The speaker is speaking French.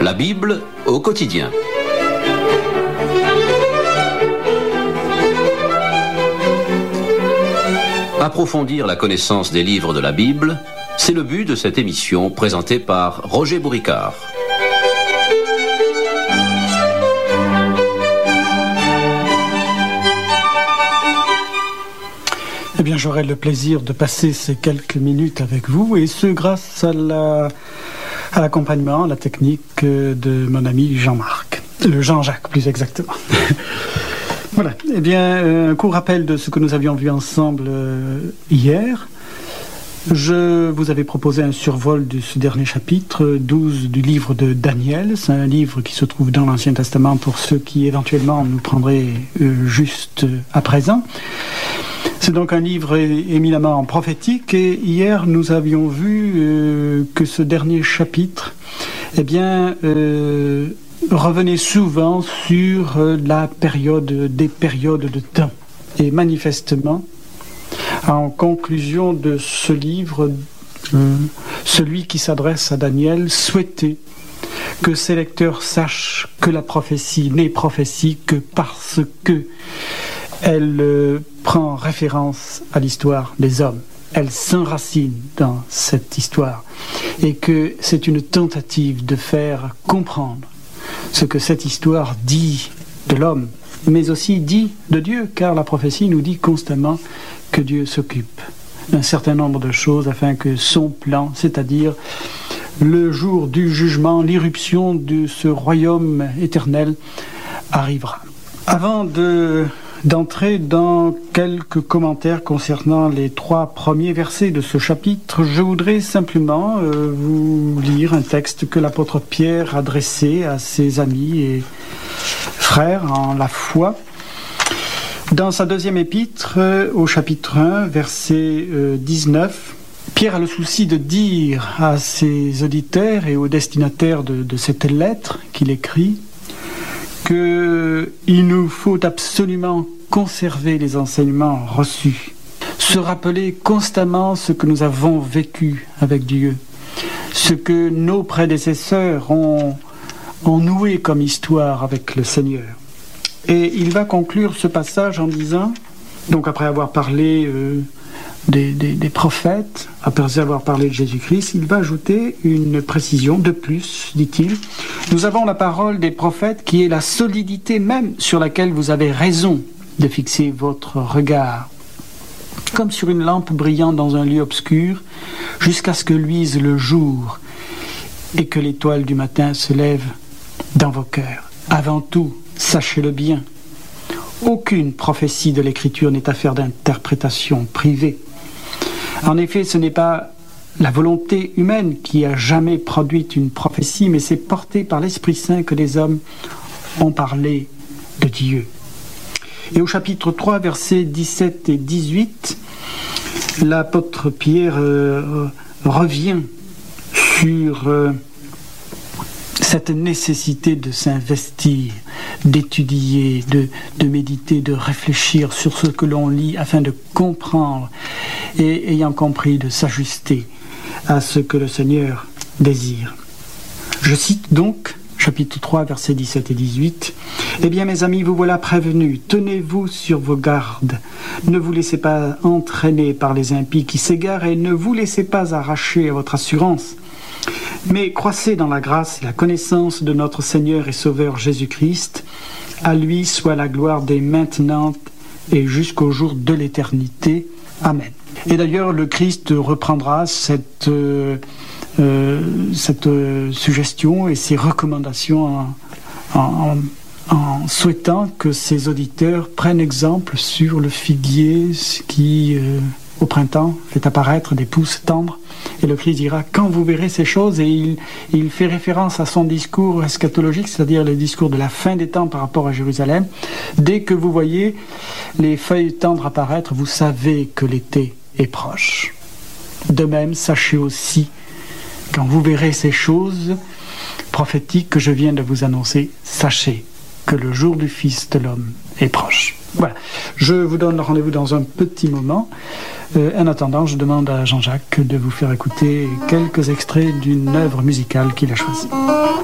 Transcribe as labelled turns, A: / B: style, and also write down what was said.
A: La Bible au quotidien. Approfondir la connaissance des livres de la Bible, c'est le but de cette émission présentée par Roger Bouricard.
B: Eh bien, j'aurai le plaisir de passer ces quelques minutes avec vous, et ce grâce à l'accompagnement, à la technique de mon ami Jean-Jacques plus exactement. Voilà, eh bien, un court rappel de ce que nous avions vu ensemble hier. Je vous avais proposé un survol de ce dernier chapitre 12 du livre de Daniel. C'est un livre qui se trouve dans l'Ancien Testament pour ceux qui éventuellement nous prendraient juste à présent. C'est donc un livre éminemment prophétique, et hier nous avions vu que ce dernier chapitre revenait souvent sur des périodes de temps. Et manifestement, en conclusion de ce livre, celui qui s'adresse à Daniel souhaitait que ses lecteurs sachent que la prophétie n'est prophétie que parce que elle prend référence à l'histoire des hommes. Elle s'enracine dans cette histoire, et que c'est une tentative de faire comprendre ce que cette histoire dit de l'homme, mais aussi dit de Dieu, car la prophétie nous dit constamment que Dieu s'occupe d'un certain nombre de choses afin que son plan, c'est-à-dire le jour du jugement, l'irruption de ce royaume éternel, arrivera. Avant d'entrer dans quelques commentaires concernant les 3 premiers versets de ce chapitre, je voudrais simplement vous lire un texte que l'apôtre Pierre adressait à ses amis et frères en la foi. Dans sa deuxième épître, au chapitre 1, verset 19, Pierre a le souci de dire à ses auditeurs et aux destinataires de cette lettre qu'il écrit qu'il nous faut absolument conserver les enseignements reçus, se rappeler constamment ce que nous avons vécu avec Dieu, ce que nos prédécesseurs ont noué comme histoire avec le Seigneur. Et il va conclure ce passage en disant, donc après avoir parlé des prophètes, après avoir parlé de Jésus-Christ, il va ajouter une précision de plus, dit-il. Nous avons la parole des prophètes qui est la solidité même sur laquelle vous avez raison de fixer votre regard, comme sur une lampe brillant dans un lieu obscur, jusqu'à ce que luise le jour et que l'étoile du matin se lève dans vos cœurs. Avant tout, sachez-le bien, aucune prophétie de l'Écriture n'est affaire d'interprétation privée. En effet, ce n'est pas la volonté humaine qui a jamais produit une prophétie, mais c'est porté par l'Esprit Saint que les hommes ont parlé de Dieu. Et au chapitre 3, versets 17 et 18, l'apôtre Pierre revient sur cette nécessité de s'investir, d'étudier, de méditer, de réfléchir sur ce que l'on lit afin de comprendre et, ayant compris, de s'ajuster à ce que le Seigneur désire. Je cite donc, chapitre 3, versets 17 et 18. « Eh bien, mes amis, vous voilà prévenus. Tenez-vous sur vos gardes. Ne vous laissez pas entraîner par les impies qui s'égarent, et ne vous laissez pas arracher à votre assurance. Mais croissez dans la grâce et la connaissance de notre Seigneur et Sauveur Jésus-Christ. À lui soit la gloire dès maintenant et jusqu'au jour de l'éternité. Amen. » Et d'ailleurs, le Christ reprendra cette suggestion et ses recommandations en souhaitant que ses auditeurs prennent exemple sur le figuier qui, au printemps, fait apparaître des pousses tendres. Et le Christ dira, quand vous verrez ces choses, et il fait référence à son discours eschatologique, c'est-à-dire le discours de la fin des temps par rapport à Jérusalem. Dès que vous voyez les feuilles tendres apparaître, vous savez que l'été est proche. De même, sachez aussi, quand vous verrez ces choses prophétiques que je viens de vous annoncer, sachez que le jour du Fils de l'homme est proche. Voilà, je vous donne rendez-vous dans un petit moment. En attendant, je demande à Jean-Jacques de vous faire écouter quelques extraits d'une œuvre musicale qu'il a choisie.